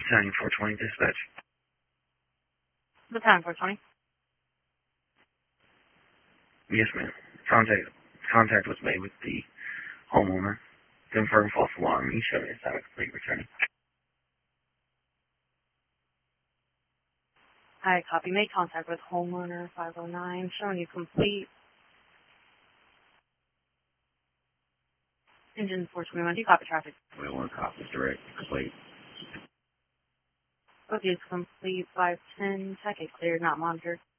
Battalion 420 dispatch. Battalion 420. Yes, ma'am. Contact was made with the homeowner. Confirm false alarm. You show me a sign of complete returning. I copy. Made contact with homeowner 509. Showing you complete. Engine 421. Do you copy traffic? We want copies direct. Complete. Okay, it's complete. 510. Tech cleared, not monitored.